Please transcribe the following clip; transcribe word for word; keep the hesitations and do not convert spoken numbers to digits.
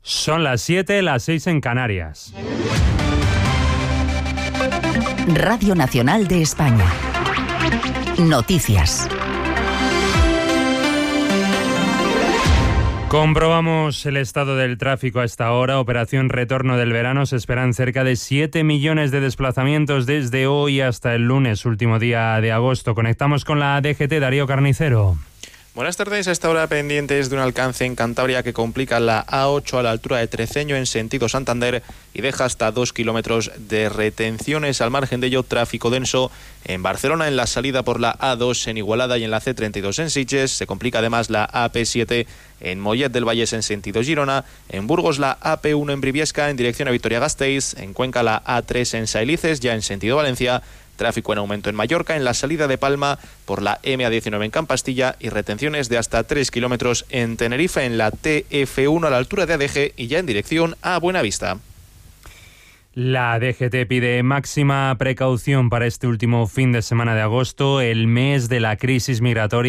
Son las siete, las seis en Canarias. Radio Nacional de España. Noticias. Comprobamos el estado del tráfico a esta hora. Operación Retorno del Verano. Se esperan cerca de siete millones de desplazamientos desde hoy hasta el lunes, último día de agosto. Conectamos con la D G T, Darío Carnicero. Buenas tardes. A esta hora pendientes de un alcance en Cantabria que complica la A ocho a la altura de Treceño en sentido Santander y deja hasta dos kilómetros de retenciones. Al margen de ello, tráfico denso en Barcelona en la salida por la A dos en Igualada y en la C treinta y dos en Sitges. Se complica además la A P siete en Mollet del Vallès en sentido Girona. En Burgos la A P uno en Briviesca en dirección a Vitoria-Gasteiz. En Cuenca la A tres en Saelices ya en sentido Valencia. Tráfico en aumento en Mallorca, en la salida de Palma por la M A diecinueve en Campastilla y retenciones de hasta tres kilómetros en Tenerife en la T F uno a la altura de Adeje y ya en dirección a Buenavista. La D G T pide máxima precaución para este último fin de semana de agosto, el mes de la crisis migratoria.